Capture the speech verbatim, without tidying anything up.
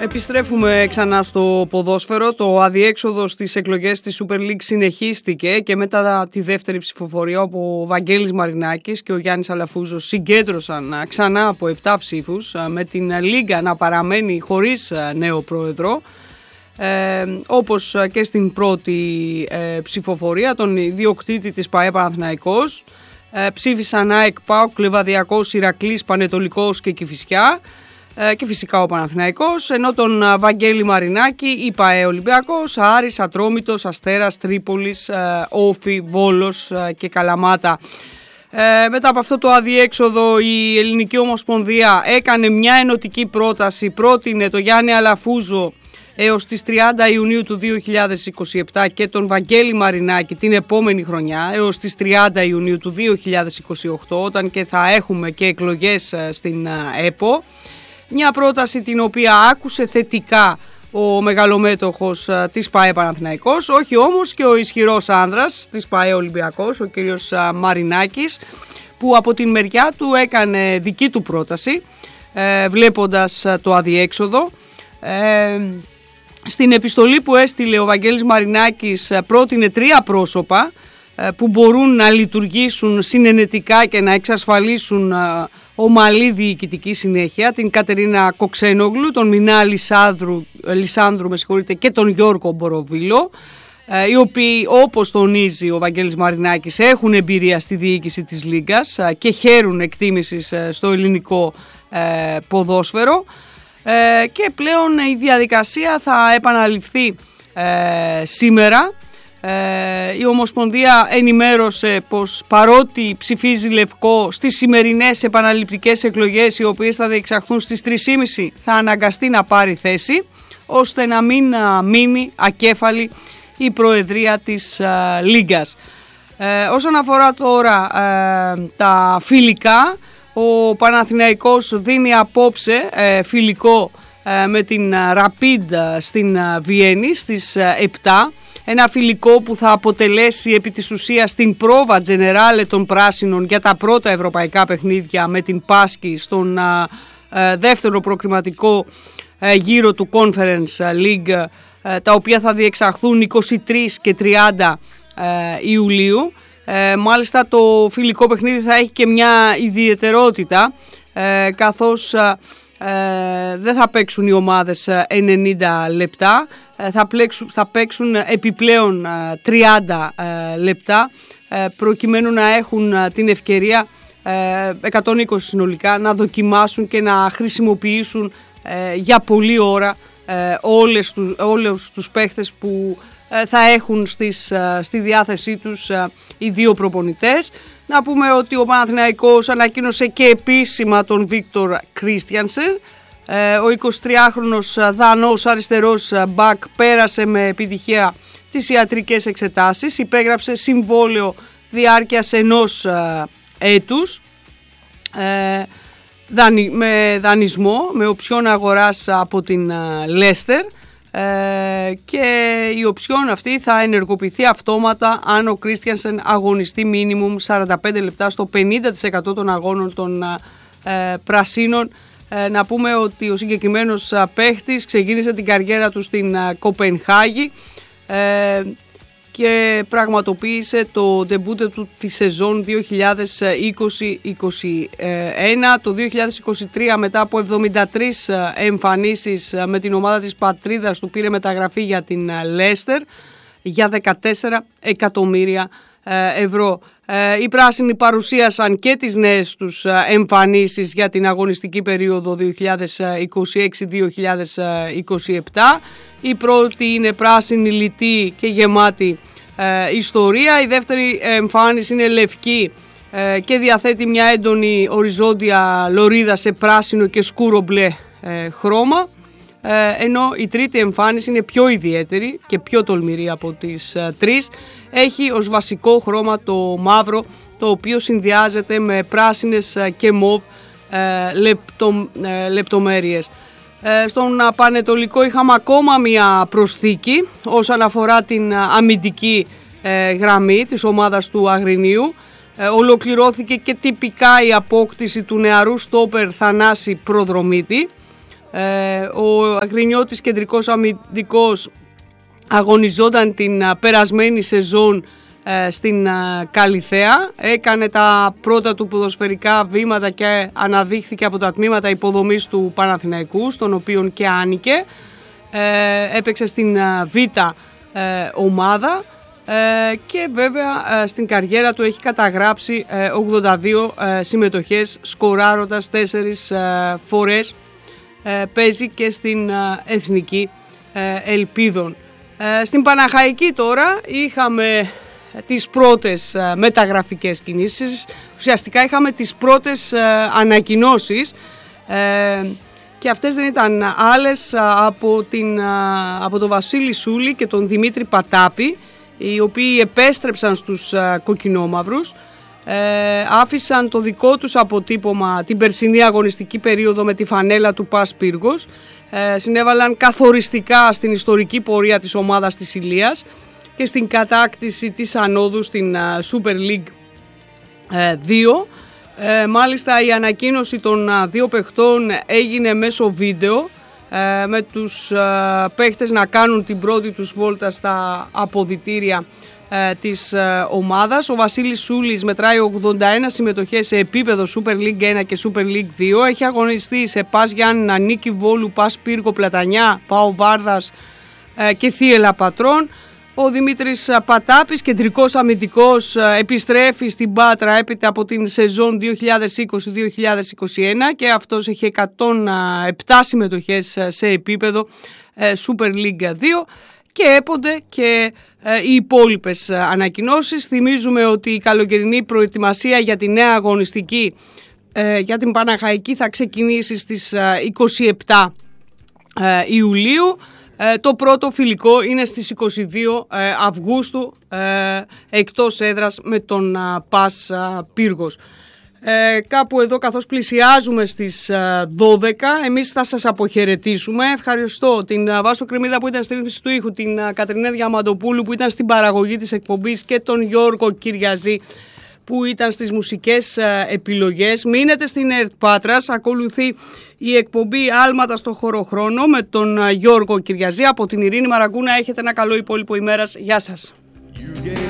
Επιστρέφουμε ξανά στο ποδόσφαιρο. Το αδιέξοδο στις εκλογές της Super League συνεχίστηκε και μετά τη δεύτερη ψηφοφορία, όπου ο Βαγγέλης Μαρινάκης και ο Γιάννης Αλαφούζος συγκέντρωσαν ξανά από επτά ψήφους, με την Λίγκα να παραμένει χωρίς νέο πρόεδρο. Ε, όπως και στην πρώτη ε, ψηφοφορία, τον ιδιοκτήτη της ΠΑΕ Παναθηναϊκός, ε, ψήφισαν ΑΕΚ, ΠΑΟΚ, Λεβαδιακός, Ηρακλής, Πανετολικός και Κηφισιά, ε, και φυσικά ο Παναθηναϊκός, ενώ τον Βαγγέλη Μαρινάκη η ΠΑΕ Ολυμπιακός, Άρης, Ατρόμητος, Αστέρας, Τρίπολης, ε, Όφι, Βόλος ε, και Καλαμάτα. Ε, μετά από αυτό το αδιέξοδο, η Ελληνική Ομοσπονδία έκανε μια ενωτική πρόταση, πρότεινε το Γιάννη Αλαφούζο έως τις τριάντα Ιουνίου του δύο χιλιάδες είκοσι επτά και τον Βαγγέλη Μαρινάκη την επόμενη χρονιά έως τις τριάντα Ιουνίου του δύο χιλιάδες είκοσι οκτώ, όταν και θα έχουμε και εκλογές στην ΕΠΟ. Μια πρόταση την οποία άκουσε θετικά ο μεγαλομέτωχος της ΠΑΕ Παναθηναϊκός, όχι όμως και ο ισχυρός άνδρας της ΠΑΕ Ολυμπιακός, ο κύριος Μαρινάκης, που από την μεριά του έκανε δική του πρόταση, βλέποντας το αδιέξοδο. Ε, στην επιστολή που έστειλε ο Βαγγέλης Μαρινάκης πρότεινε τρία πρόσωπα που μπορούν να λειτουργήσουν συνενετικά και να εξασφαλίσουν ομαλή διοικητική συνέχεια: την Κατερίνα Κοξένογλου, τον Μινά Λισάνδρου, Λισάνδρου με συγχωρείτε, και τον Γιώργο Μποροβίλο, οι οποίοι, όπως τονίζει ο Βαγγέλης Μαρινάκης, έχουν εμπειρία στη διοίκηση της Λίγκας και χαίρουν εκτίμησης στο ελληνικό ποδόσφαιρο. Ε, και πλέον η διαδικασία θα επαναληφθεί ε, σήμερα. Ε, η Ομοσπονδία ενημέρωσε πως παρότι ψηφίζει λευκό στις σημερινές επαναληπτικές εκλογές, οι οποίες θα διεξαχθούν στις τρεις και μισή, θα αναγκαστεί να πάρει θέση, ώστε να μην α, μείνει ακέφαλη η προεδρία της α, Λίγκας. Ε, όσον αφορά τώρα ε, τα φιλικά, ο Παναθηναϊκός δίνει απόψε ε, φιλικό ε, με την Rapid στην ε, Βιέννη στις ε, επτά. Ένα φιλικό που θα αποτελέσει επί της ουσίας την πρόβα τζενεράλε των πράσινων για τα πρώτα ευρωπαϊκά παιχνίδια με την Πάσκη στον ε, ε, δεύτερο προκριματικό ε, γύρο του Conference League, ε, τα οποία θα διεξαχθούν είκοσι τρεις και τριάντα ε, Ιουλίου. Ε, μάλιστα το φιλικό παιχνίδι θα έχει και μια ιδιαιτερότητα, ε, καθώς ε, δεν θα παίξουν οι ομάδες ενενήντα λεπτά, ε, θα, πλέξουν, θα παίξουν επιπλέον ε, τριάντα ε, λεπτά, ε, προκειμένου να έχουν ε, την ευκαιρία ε, εκατόν είκοσι συνολικά να δοκιμάσουν και να χρησιμοποιήσουν ε, για πολλή ώρα ε, όλες τους, όλους τους παίχτες που θα έχουν στις, στη διάθεσή τους οι δύο προπονητές. Να πούμε ότι ο Παναθηναϊκός ανακοίνωσε και επίσημα τον Βίκτορ Κρίστιανσεν. Ο εικοσιτριάχρονος Δανός αριστερός μπακ πέρασε με επιτυχία τις ιατρικές εξετάσεις, υπέγραψε συμβόλαιο διάρκειας ενός έτους με δανεισμό, με οψιόν αγοράς από την Λέστερ. Ε, και η οψιόν αυτή θα ενεργοποιηθεί αυτόματα αν ο Κρίστιανσεν αγωνιστεί μίνιμουμ σαράντα πέντε λεπτά στο πενήντα τοις εκατό των αγώνων των ε, πρασίνων. Ε, να πούμε ότι ο συγκεκριμένος ε, παίχτης ξεκίνησε την καριέρα του στην ε, Κοπενχάγη ε, και πραγματοποίησε το ντεμπούτε του τη σεζόν δύο χιλιάδες είκοσι είκοσι ένα. Το δύο χιλιάδες είκοσι τρία, μετά από εβδομήντα τρεις εμφανίσεις με την ομάδα της πατρίδας του, πήρε μεταγραφή για την Λέστερ για δεκατέσσερα εκατομμύρια ευρώ. Οι πράσινοι παρουσίασαν και τις νέες τους εμφανίσεις για την αγωνιστική περίοδο δύο χιλιάδες είκοσι έξι δύο χιλιάδες είκοσι επτά. Η πρώτη είναι πράσινη, λιτή και γεμάτη ε, ιστορία. Η δεύτερη εμφάνιση είναι λευκή ε, και διαθέτει μια έντονη οριζόντια λωρίδα σε πράσινο και σκούρο μπλε ε, χρώμα. Ε, ενώ η τρίτη εμφάνιση είναι πιο ιδιαίτερη και πιο τολμηρή από τις ε, τρεις. Έχει ως βασικό χρώμα το μαύρο, το οποίο συνδυάζεται με πράσινες και μοβ ε, λεπτο, ε, λεπτομέρειες. Ε, στον Πανετολικό είχαμε ακόμα μια προσθήκη όσον αφορά την αμυντική ε, γραμμή της ομάδας του Αγρινίου. Ε, ολοκληρώθηκε και τυπικά η απόκτηση του νεαρού στόπερ Θανάση Προδρομίτη, Ο Αγρινιώτης κεντρικός αμυντικός αγωνιζόταν την περασμένη σεζόν στην Καλιθέα, έκανε τα πρώτα του ποδοσφαιρικά βήματα και αναδείχθηκε από τα τμήματα υποδομής του Παναθηναϊκού, στον οποίον και άνοικε. Έπαιξε στην Β ομάδα και βέβαια στην καριέρα του έχει καταγράψει ογδόντα δύο συμμετοχές, σκοράροντας τέσσερις φορές. Παίζει και στην Εθνική Ελπίδων. Στην Παναχαϊκή τώρα είχαμε τις πρώτες μεταγραφικές κινήσεις, ουσιαστικά είχαμε τις πρώτες ανακοινώσεις και αυτές δεν ήταν άλλες από, την, από τον Βασίλη Σούλη και τον Δημήτρη Πατάπη, οι οποίοι επέστρεψαν στους κοκκινόμαυρους. Ε, άφησαν το δικό τους αποτύπωμα την περσινή αγωνιστική περίοδο με τη φανέλα του ΠΑΣ Πύργος, ε, συνέβαλαν καθοριστικά στην ιστορική πορεία της ομάδας της Ηλίας και στην κατάκτηση της ανόδου στην uh, Super League δύο. Ε, μάλιστα η ανακοίνωση των uh, δύο παιχτών έγινε μέσω βίντεο, ε, με τους uh, παίχτες να κάνουν την πρώτη τους βόλτα στα αποδυτήρια της ομάδας. Ο Βασίλης Σούλης μετράει ογδόντα ένα συμμετοχές σε επίπεδο Super League ένα και Super League δύο. Έχει αγωνιστεί σε ΠΑΣ Γιάννηνα, Νίκη Βόλου, ΠΑΣ Πύργο Πλατανιά, ΠΑΟ Βάρδας και Θίελα Πατρών. Ο Δημήτρης Πατάπης, κεντρικός αμυντικός, επιστρέφει στην Πάτρα έπειτα από την σεζόν δύο χιλιάδες είκοσι δύο δύο χιλιάδες είκοσι ένα και αυτός έχει εκατόν επτά συμμετοχές σε επίπεδο Super League δύο. Και έπονται και ε, οι υπόλοιπες ανακοινώσεις. Θυμίζουμε ότι η καλοκαιρινή προετοιμασία για τη νέα αγωνιστική ε, για την Παναχαϊκή θα ξεκινήσει στις ε, είκοσι επτά ε, Ιουλίου. Ε, το πρώτο φιλικό είναι στις είκοσι δύο Αυγούστου ε, εκτός έδρας με τον ε, ΠΑΣ ε, Πύργος. Ε, κάπου εδώ, καθώς πλησιάζουμε στις δώδεκα, εμείς θα σας αποχαιρετήσουμε. Ευχαριστώ την Βάσο Κρεμίδα που ήταν στη ρύθμιση του ήχου, την Κατρινέ Διαμαντοπούλου που ήταν στην παραγωγή της εκπομπής και τον Γιώργο Κυριαζή που ήταν στις μουσικές επιλογές. Μείνετε στην ΕΡΤ Πάτρας, ακολουθεί η εκπομπή Άλματα στο χωροχρόνο με τον Γιώργο Κυριαζή. Από την Ειρήνη Μαραγκούνα έχετε ένα καλό υπόλοιπο ημέρας. Γεια σας.